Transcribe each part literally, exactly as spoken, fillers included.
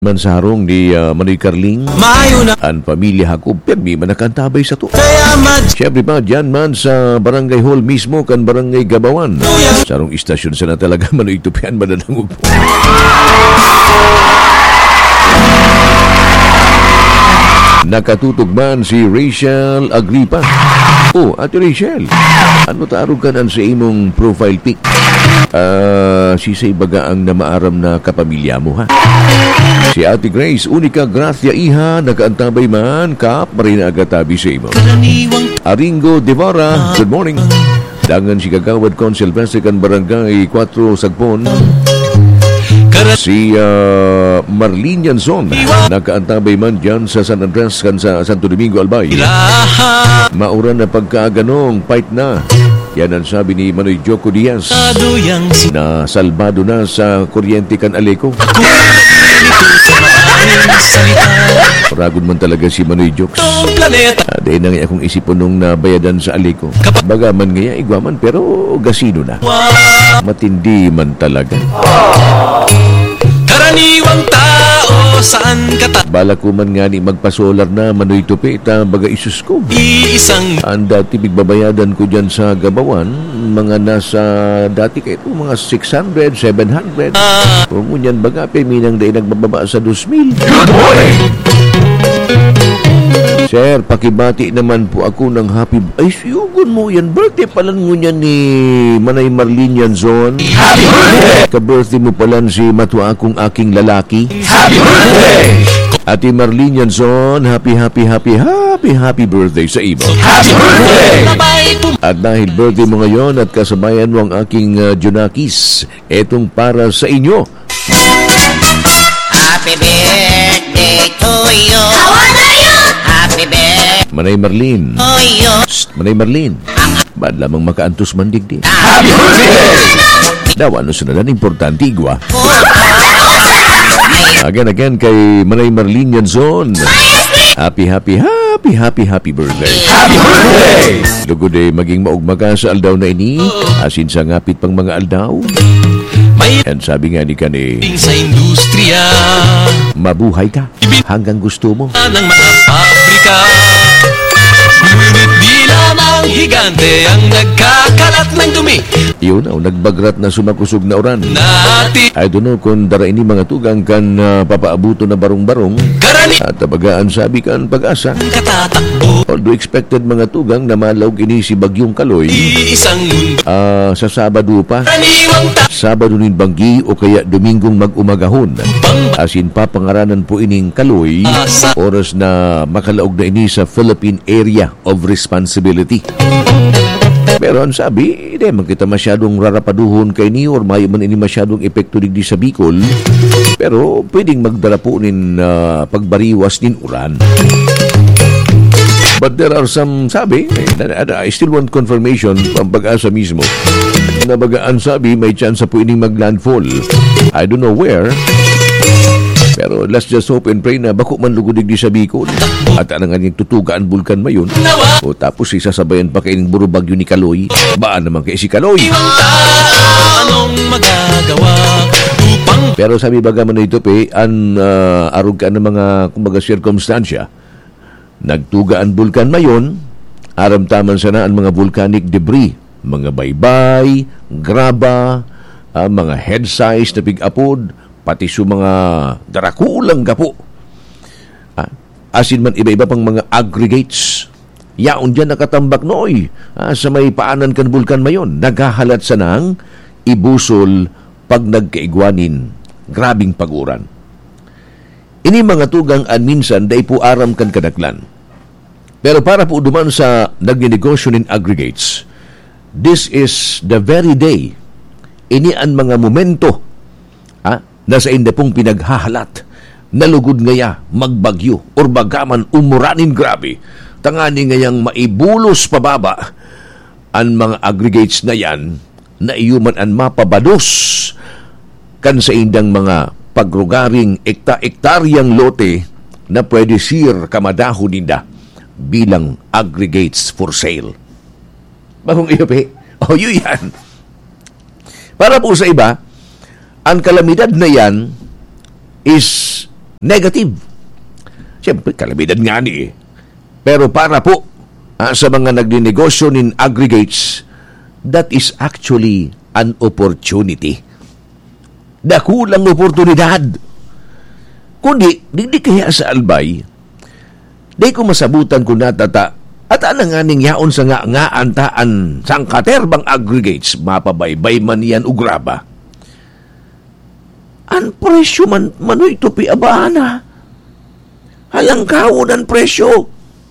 Man sa harong ni uh, Manoy Carling Maayo na ang pamilya Hakob pirmi man nakantabay sa to. kaya mad Siyempre pa dyan man sa barangay hall mismo kan barangay Gabawan. Sa harong istasyon sana talaga Manoy tupian mananangog po. Nakatutog man si Rachel Agripa. Oh, Ate Rachel, ano taarog ka nan sa imong profile pic? Ah, si say baga ang namaaram na kapamilya mo ha. Si Ate Grace, unika Gracia Iha, nakaantabay man, kap, marina agatabi sa imo. karaniwang Aringo Devara, good morning. Dangan si Kagawad Con Silvestre kan Barangay four Sagpon. karan Si uh, Marlene Yanson, nakaantabay man dyan sa San Andres kan sa Santo Domingo Albay. lahat Mauran na pagkaaganong, fight na. Yan ang sabi ni Manoy Joko Diaz aduyang si na salbado na sa kuryente kan Aleco. sa maayong salita Ragod man talaga si Manoy Jokes. itong planeta Uh, dahil na nga akong isipon nung nabayadan sa Aleco. Kapag- Bagaman nga igwaman pero gasino na. Matindi man talaga. karaniwang tao saan kata Bala ko man nga ni magpasolar na Manoy Tupi ta baga isus ko. iisang Ang dati bigbabayadan ko dyan sa Gabawan, mga nasa dati kayo mga six hundred, seven hundred. ah, Kung ngunyan baga, peminang dahil nagbababa sa two thousand. Sir, pakibati naman po ako ng happy... Ay, siyugon mo yan. Birthday pala ngunyan ni Manay Marlene Yanzon. happy birthday Ka-birthday mo pala si Matua akong aking lalaki. happy birthday Ate Marlene Yanzon, happy, happy, happy, happy, happy birthday sa iyo. happy birthday labay pum At dahil birthday mo ngayon at kasabayan mo ang aking uh, Junakis, etong para sa inyo. Happy birthday to you. Happy birthday Manay Marlene. to you. Psst, Manay Marlene. Baad lamang makaantos man digdi. happy birthday Dawa, ano sunadan, importante, igwa. Again, again, kay Manay Marlene Yanzon. Happy, happy, happy, happy, happy birthday. happy birthday Lugod eh, maging maugmaga sa aldaw na ini. Asin sa ngapit pang mga aldaw. may And sabi nga ni kani, ting sa industriya mabuhay ka hanggang gusto mo. ng mga pabrika ngunit di lamang higante ang nagkakalat ng dumi Yun, oh, nagbagrat na sumakusog na oran. natin I don't know kung dara ini mga tugang kan uh, papaabuto na barong-barong karaniwang at tabagaan sabi kan pag-asa. katatakbo Although expected mga tugang na malawg ini si Bagyong Kaloy iisang mundo ah, sa Sabado pa, karaniwang Sabado nin Banggi o kaya Domingong mag-umagahon. tapang Asin papangaranan po ining Kaloy Asa. oras na makalaog na ini sa Philippine Area of Responsibility. Pero ang sabi, hindi man kita masyadong rarapaduhon kay ni or may man ini masyadong epekto digdi sa Bicol. Pero pwedeng magdala po nin ah, pagbariwas nin uran. But there are some, sabi, eh, I still want confirmation ang pag-asa mismo na bagaan sabi may chance po ining maglandfall. I don't know where. Pero let's just hope and pray na bako man lugudig di sa Bicol. At anang anyang tutugaan bulkan mayon. nawa O tapos isasabayan pa kay buro bagyo ni Kaloy. Baan naman kay si Kaloy. iwang tao anong magagawa upang Pero sabi baga man ito pe, an uh, arog ka ng mga kumbaga circumstansya. Nagtugaan bulkan mayon, aramtaman sana ang mga volcanic debris, mga baybay, graba, ah, mga head size na pig-apod, pati su mga darakulang gapo. Ah, asin man iba-iba pang mga aggregates. Yaon dyan nakatambak nooy ah, sa may paanan kan bulkan mayon. Naghahalat sa nang ibusol pag nagkaigwanin. Grabing paguran. Ini mga tugang an minsan day po aram kan kadaklan. Pero para po duman sa nagnegosyo nin aggregates, this is the very day ini ang mga momento ah, na sa inde pong pinaghahalat nalugod ngaya magbagyo or bagaman umuranin grabe tangani ngayang maibulos pababa ang mga aggregates na yan na iyuman ang mapabados kan sa indang mga pagrugaring ekta-ektaryang lote na pwede sir kamadaho ninda bilang aggregates for sale. Bakong iyo, pe? O, yun yan. Para po sa iba, ang kalamidad na yan is negative. Siyempre, kalamidad nga ni eh. Pero para po ah, sa mga nagninegosyo nin aggregates, that is actually an opportunity. Dakulang oportunidad. Kundi, di, di kaya sa albay, di ko masabutan kung natata, at anang aning yaon sa nga nga antaan sang katerbang aggregates, mapabaybay man yan ugraba. Ang presyo man, manoy tupi abana. Halang kaon ang presyo.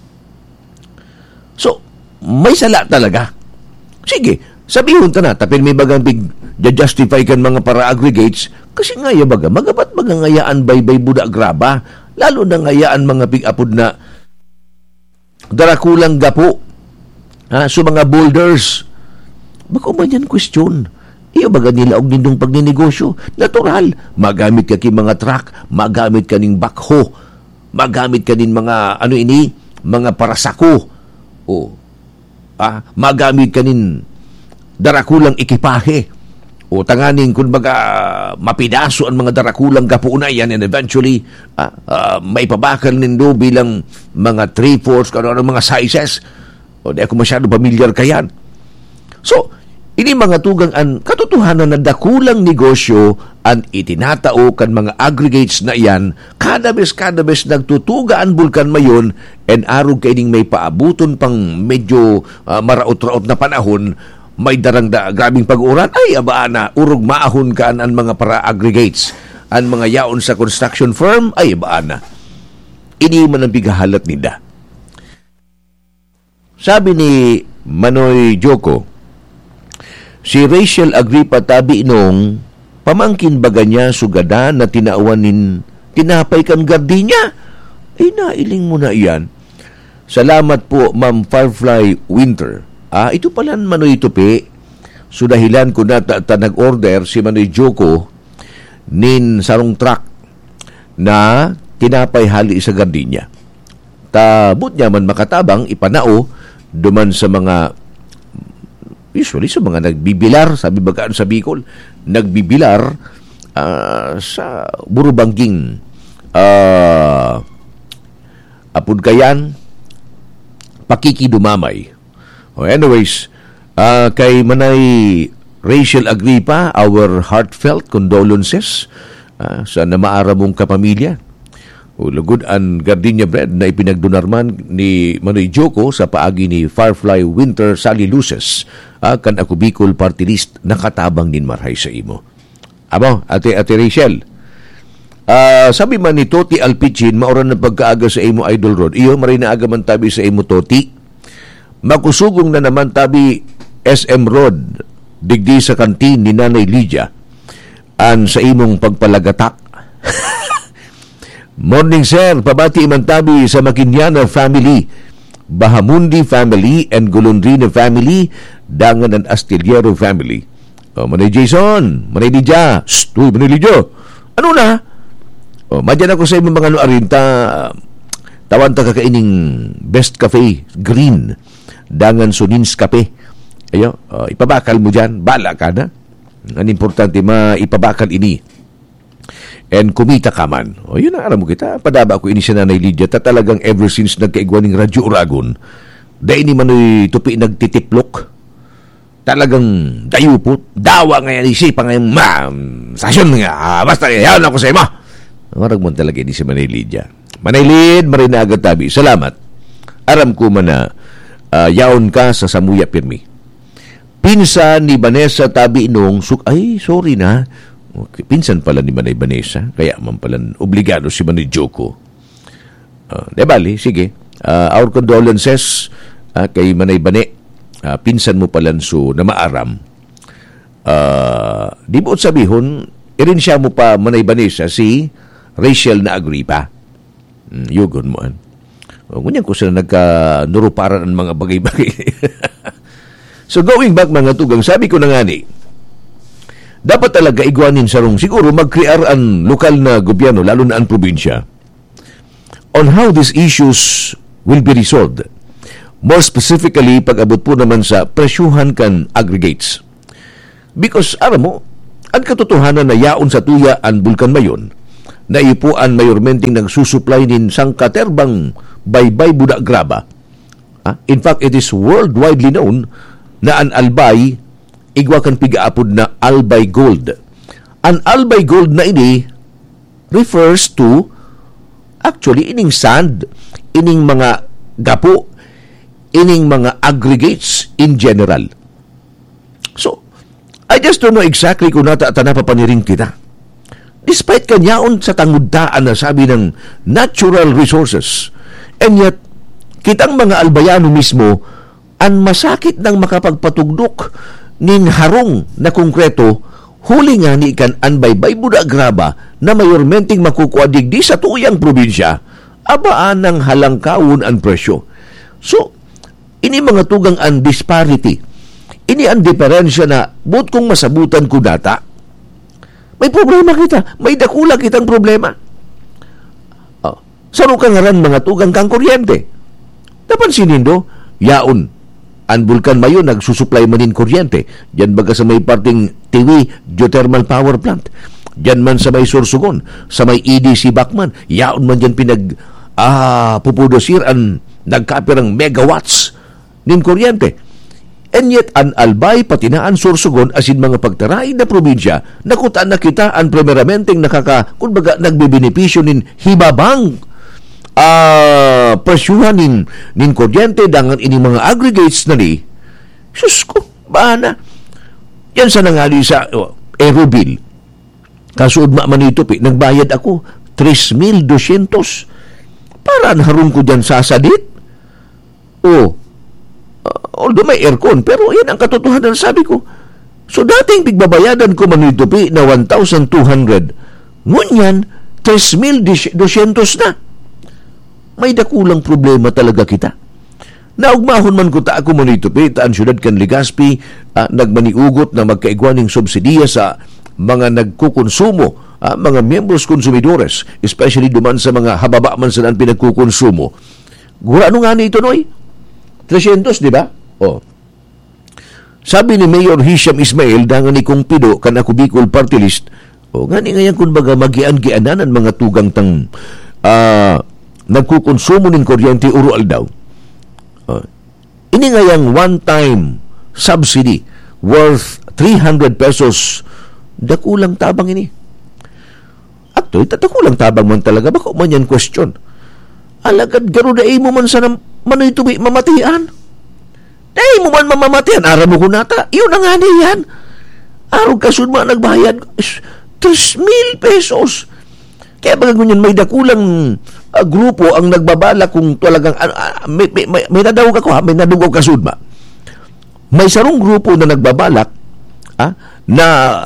So, may sala talaga. Sige, sabihon ta na, tapin may bagang big justify kan mga para aggregates, kasi ngaya baga, magabat baga ngayaan baybay buda graba, lalo na ngayaan mga big apod na darakulang gapo, ha, so mga boulders. Bako man yan question. Iyo baga nila og nindong pagninegosyo. Natural, magamit ka king mga truck, magamit ka ning backhoe, magamit ka ning mga, ano ini, mga parasako, o, ah, magamit ka ning darakulang ekipahe, o tanganing kung baga mapidaso ang mga darakulang gapuna yan, and eventually ah, ah, may pabakal nindo bilang mga three-fourths, kano ano mga sizes, o di ako masyado familiar kayan. So, ini mga tugang ang katotohanan na dakulang negosyo ang itinatao kan mga aggregates na iyan, kada bes kada bes nagtutuga ang bulkan mayon, and arog kaining may paabuton pang medyo uh, maraot-raot na panahon, may darang da grabing pag-uran, ay abaana, urog maahon kaan ang mga para aggregates, ang mga yaon sa construction firm, ay abaana. Ini man ang bigahalat nila. Sabi ni Manoy Joko, si Rachel Agripa tabi nung pamangkin baga niya sugada na tinaawanin tinapay kan gardinya. Ay nailing mo na iyan. Salamat po, Ma'am Firefly Winter. Ah, ito pala Manoy Tupi. So dahilan ko na ta, ta nag-order si Manoy Joko nin sarong truck na tinapay hali sa gardinya. Tabot niya man makatabang ipanao duman sa mga usually sa mga nagbibilar, sabi bagaan sa Bicol, nagbibilar uh, sa Burubangging uh, apod kayan pakikidumamay. Oh, anyways, uh, kay Manay Rachel Agripa, our heartfelt condolences uh, sa namaara mong kapamilya. O lugod ang gardenia bread na ipinagdunarman ni Manoy Joko sa paagi ni Firefly Winter Sally Luces, uh, kan ako Bicol Party List, nakatabang din marhay sa imo. Abo, ate, ate Rachel, uh, sabi man ni Toti Alpichin, maoran ng pagkaaga sa imo Idol Road. Iyo, maray na aga man tabi sa imo Toti. Makusugong na naman tabi S M Road, digdi sa kantin ni Nanay Lydia, an sa imong pagpalagatak. Morning sir, pabati man tabi sa Makinyana family, Bahamundi family, and Golondrina family, Dangan and Astillero family. O, Manay Jason, Manay Lydia, Stuy, Manay Lydia, ano na? O, madyan ako sa imong mga arinta, tawan ta kakaining Best Cafe Green, Dangan Sunins Cafe. Ayo, uh, ipabakal mo dyan, bala ka na. Ang importante, maipabakal ini. And kumita ka man. O, yun ang aram mo kita. Padaba ko ini si Nanay Lydia, ta talagang ever since nagkaigwaning Radyo Uragon, dahil ni manoy tupi nagtitiplok, talagang dayupot, dawa ngayon isipan ngayong ma, sasyon nga, basta yaon ako sa ima. Marag mo talaga ini si Manay Lydia. Manay Lyd, maray na agad tabi. Salamat. Aram ko man na uh, yaon ka sa Samuya Pirmi. Pinsan ni Vanessa tabi nung, suk ay, sorry na. Okay, pinsan pala ni Manay Vanessa, kaya man pala obligado si Manay Joko. Uh, de bali, sige. Uh, our condolences uh, kay Manay Bane. Uh, pinsan mo pala so na maaram. Uh, di mo sabihon, irin siya mo pa Manay Vanessa si Rachel na Agripa. Mm, yugon mo an. O, ngunyan ko sila nagka-nuruparan ng mga bagay-bagay. So going back mga tugang, sabi ko na nga ni, dapat talaga igwanin sa rong, siguro mag-create ang lokal na gobyerno, lalo na ang probinsya, on how these issues will be resolved. More specifically, pag-abot po naman sa presyuhan kan aggregates. Because, alam mo, ang katotohanan na yaon sa tuya ang Bulkan Mayon, na ipuan mayormenting nagsusupply nin sang katerbang baybay budak graba. Ah, in fact, it is worldwide known na an albay igwa kan pigaapod na albay gold. An albay gold na ini refers to actually ining sand, ining mga gapo, ining mga aggregates in general. So, I just don't know exactly kung nata at napapanirin kita. Despite kanyaon sa tangudtaan na sabi ng natural resources, and yet, kitang mga albayano mismo, ang masakit ng makapagpatugdok ning harong na konkreto, huli nga ni ikan anbaybay budak graba na mayormenting makukuadig di sa tuyang probinsya, abaan ng halangkawon ang presyo. So, ini mga tugang ang disparity. Ini ang diferensya na but kung masabutan ko data, may problema kita. May dakula kitang problema. Oh, saro ka nga ran mga tugang kang kuryente. Napansinin do, yaon, ang bulkan mayo nagsusupply manin kuryente. Diyan baga sa may parting Tiwi Geothermal Power Plant. Diyan man sa may Sorsogon, sa may E D C Bacman, yaon man diyan pinag ah, pupudosir ang nagkapirang megawatts nin kuryente. And yet, an albay, patinaan, Sorsogon, asin mga pagtarain na probinsya, nakutaan na kita ang primeramenting nakaka, kumbaga, nagbibenepisyo nin hibabang uh, presyuhan nin, nin kuryente, dangan ini mga aggregates na ni, sus ko, baana. Yan sa nangali sa uh, Aerobill. Kasuod mamanito, nagbayad ako, three thousand two hundred. Para harong ko dyan sasadit. O, although may aircon, pero yan ang katotohanan sabi ko. So dating pigbabayadan ko manitupi na one thousand two hundred. Ngunyan, three thousand two hundred na. May dakulang problema talaga kita. Naugmahon man ko ta ako manitupi, taan syudad kan Legazpi, ah, nagmaniugot na magkaigwaning subsidiya sa mga nagkukonsumo, ah, mga membros konsumidores, especially duman sa mga hababa man sa nang pinagkukonsumo. Gura ano nga ni ito, Noy? three hundred, di ba? Oh. Sabi ni Mayor Hisham Ismail, dangan ni kong pido, kan ako Bicol Party List, o, nga ni ngayon kung baga magian-gianan ang mga tugang tang uh, nagkukonsumo ng kuryente urual daw. Uh, ini ngayang one-time subsidy worth three hundred pesos, dakulang tabang ini. Ato, itakulang tabang man talaga, bako man yan question. Alagad garo na mo man sa manoy tubi mamatian. Dahil mo man mamamatian, araw mo kunata, yun ang nga yan. Araw kasud mo nagbayad, three thousand pesos. Kaya baga ganyan, may dakulang uh, grupo ang nagbabala kung talagang, uh, uh, may, may, may, may nadawag ako ha, may nadugog kasud ba. May sarong grupo na nagbabalak, ha, na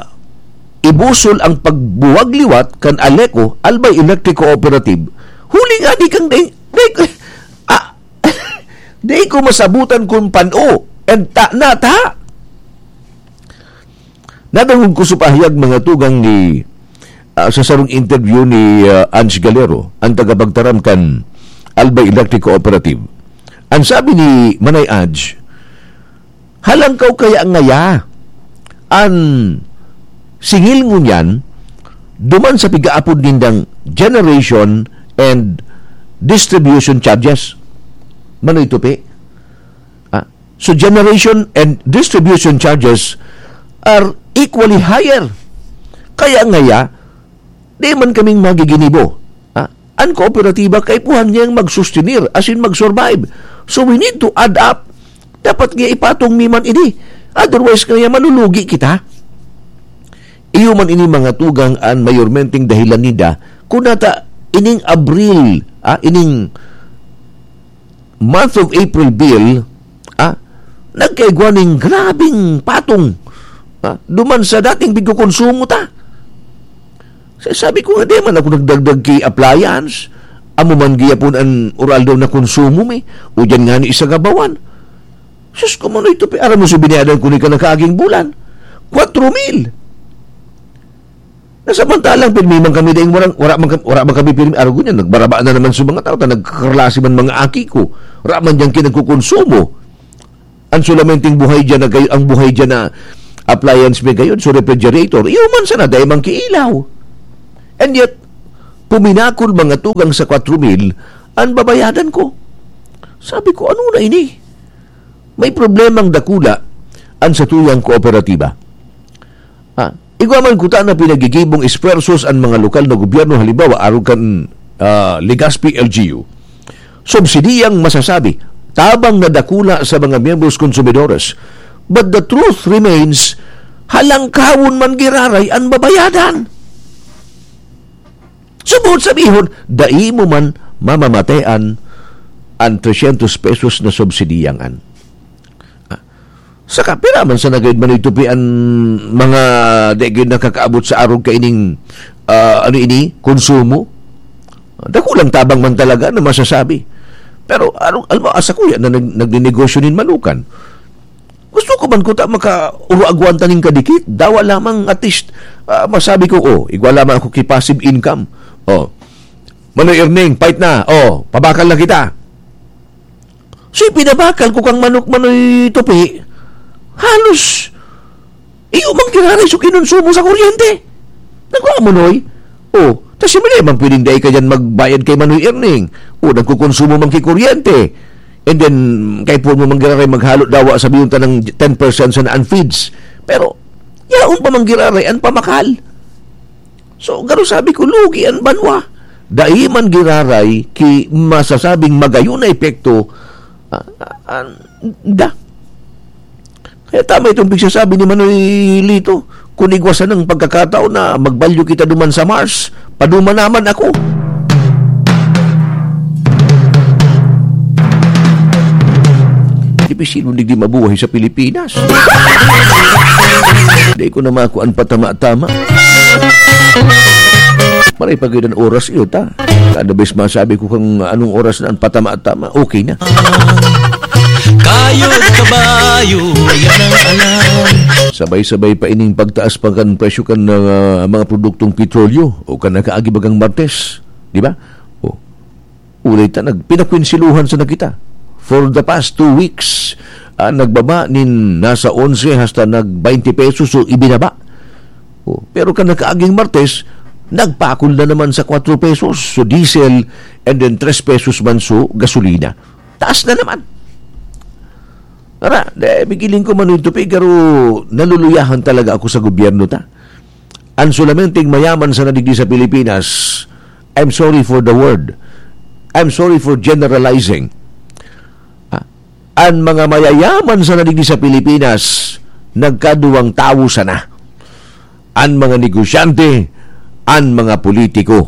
ibusol ang pagbuwag-liwat kan Aleco, Albay Electric Cooperative. Huli nga di kang day, day, ah, day ko masabutan kung pano, and ta, na ta. Nadangog ko supahayag mga tugang ni uh, sa sarong interview ni uh, Ange Galero, ang tagabagtaram kan Albay Electric Cooperative. Ang sabi ni Manay Ange, halangkaw kaya ngaya ang singil ngunyan duman sa pigaapod nindang generation and distribution charges. Mano ito, pe? Ah, so, generation and distribution charges are equally higher. Kaya ngaya, di man kaming magiginibo. Ah, ang kooperatiba, kay puhan niyang magsustinir, as in mag-survive. So, we need to add up. Dapat nga ipatong miman ini. Otherwise, kaya malulugi kita. Iyo man ini mga tugang ang mayormenting dahilan nida, kung nata ining Abril, ah, ining month of April bill, ah, nagkaigwaning grabing patong, ah, duman sa dating pagkukonsumo ta. Sabi ko nga, di man ako nagdagdag kay appliance, amo man giyapon ang oral daw na konsumo mi, o dyan nga ni isa gabawan. Sus, kumano ito, aram mo subiniadan ko ni ka nakaaging bulan, four mil. Nasamantalang pinimang kami dahil wala, wala, man, wala man kami pinimang araw niya, nagbaraba na naman sa mga tao, nagkakarlasi man mga aki ko, wala man dyan kinagkukonsumo. Ang sulamenting buhay dyan, na, ang buhay dyan na appliance may gayon, so refrigerator, iyo man sana dahil mang kiilaw. And yet, puminakol mga tugang sa four mil, ang babayadan ko. Sabi ko, ano na ini? May problemang dakula ang sa tuyang kooperatiba. Ah, igwaman ko ta na pinagigibong espersos ang mga lokal na gobyerno, halimbawa aron kan uh, Legazpi L G U. Subsidiyang masasabi, tabang nadakula sa mga miyembros konsumidores. But the truth remains, halang kawon man giraray ang babayadan. Subod sabihon, dai mo man mamamatean ang three hundred pesos na subsidiyangan. Ah, sa kapira man sa nagayod man itupi ang mga degay nakakaabot sa arog kaining uh, ano ini, konsumo. Dakulang tabang man talaga na masasabi. Pero ano, alma asa kuya na nag, nagninegosyo nin manukan. Gusto ko man ko ta maka-uruagwanta ning kadikit. Dawa lamang at least uh, masabi ko, oh, igwa lamang ako kay passive income. Oh, Manoy earning, fight na. Oh, pabakal na kita. So, pinabakal ko kang manok Manoy tupi. Halos, iyo mang kiraray so kinonsumo sa kuryente. Nagwa Manoy. Oh, tas yung mga mang pwedeng dahi ka dyan magbayad kay Manoy earning. Oh, nagkukonsumo mang kay kuryente. And then, kay po mo manggiraray maghalo dawa sa biyunta ng ten percent sa naan feeds. Pero, yaon pa manggiraray ang pamakal. So, garo sabi ko, lugi ang banwa. Dahil man giraray, ki masasabing magayon na epekto, uh, uh, da. Kaya tama itong pagsasabi ni Manoy Lito, kung igwasan ng pagkakataon na magbalyo kita duman sa Mars, paduma naman ako. Pisilong di mabuhay sa Pilipinas. Hindi ko na makuan patama-tama. Maray pagkailan oras iyo ta. Kada bes masabi ko kung anong oras na ang patama-tama, okay na. Kayo't kabayo, yan ang alam. Sabay-sabay pa ining pagtaas pa kan presyo kan ng uh, mga produktong petrolyo o kan nakaagi bagang Martes. Di ba? O, ulay ta, nagpinakwinsiluhan sa nakita. For the past two weeks, uh, nagbaba nin nasa eleven hasta nag twenty pesos so ibinaba. Oh, pero kan nakaaging Martes, nagpakol na naman sa four pesos so diesel and then three pesos man so gasolina. Taas na naman. Ara, de, bigiling ko man ito pero naluluyahan talaga ako sa gobyerno ta. Ang sulamenteng mayaman sa nadigdi sa Pilipinas, I'm sorry for the word. I'm sorry for generalizing. Ang mga mayayaman sa nadigdi sa Pilipinas, nagkaduwang tawo sana. Ang mga negosyante, ang mga politiko.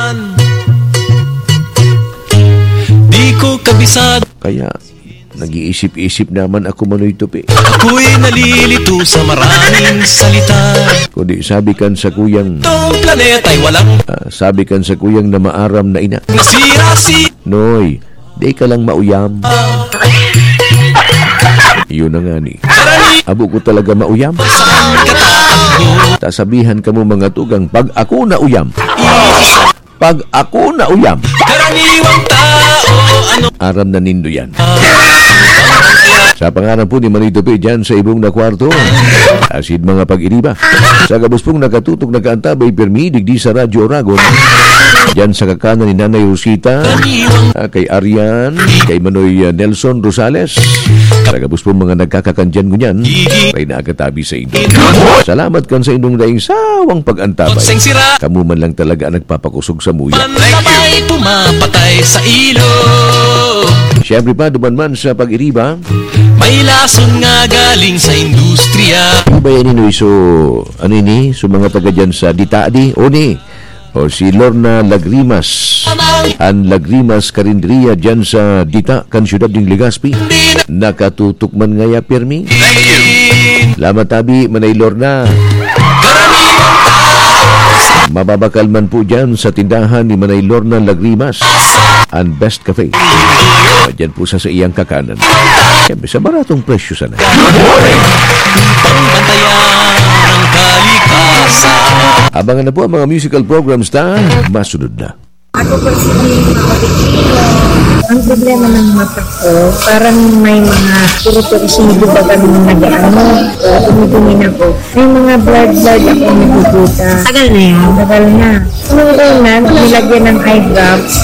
Di ko kabisado. Kaya, nag-iisip-isip naman ako Manoy Tupi. Ako'y nalilito sa maraming salita. Kundi sabi kan sa kuyang... Itong planeta'y walang... Uh, sabi kan sa kuyang na maaram na ina. Nasira si... Noy, di ka lang mauyam. Yun na nga ni. Abo ko talaga mauyam. Tasabihan ka mo mga tugang, pag ako na uyam. Pag ako na uyam. Karaniwang tao, ano? Aram na nindo yan. Sa pangalan po ni Manito P. dyan sa ibong na kwarto. Asid mga pag-iriba. Sa gabos pong nakatutok nakaantabay permi, digdi sa Radyo Oragon. Dyan sa kakana ni Nanay Rosita, uh, kay Arian, kay Manoy uh, Nelson Rosales. Sa gabos pong mga nagkakakandyan ko niyan, kay nakatabi sa inyo. Salamat kan sa inyong daing sawang pag-antabay. Kamu man lang talaga nagpapakusog sa muya. Sabay pumapatay sa ilo. Siyempre pa, duman man sa pag-iriba, may lason nga galing sa industriya. Iba yan ino so, ano ini, so mga taga dyan sa Ditaadi, o ni, o si Lorna Lagrimas, ang Lagrimas Karindria dyan sa Dita, kan siyudad ng Legazpi, nakatutok man ngaya permi. Lamat tabi, manay Lorna. Mababakal man po dyan sa tindahan ni Manay Lorna Lagrimas, ang Best Cafe. Diyan po sa sa iyang kakanan. Siyempre, sa baratong presyo sana. Abangan na po ang mga musical programs na masunod na. Ako po si Mabikino. Ang problema ng mata ko, parang may mga puro-pursido ba kami nag-ano, uh, tumidingin ako. May mga blood-blood ako nakikita. Tagal na yan. Tagal na. Nung una, nilagyan ng eye drops,